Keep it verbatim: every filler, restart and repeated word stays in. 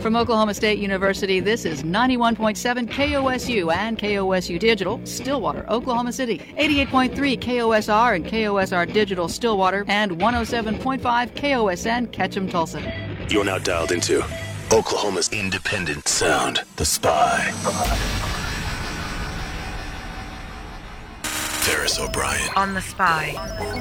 From Oklahoma State University, this is ninety-one point seven K O S U and K O S U Digital, Stillwater, Oklahoma City. eighty-eight point three K O S R and K O S R Digital, Stillwater. And one oh seven point five K O S N, Ketchum, Tulsa. You're now dialed into Oklahoma's independent sound, The Spy. Ferris O'Brien. On The Spy.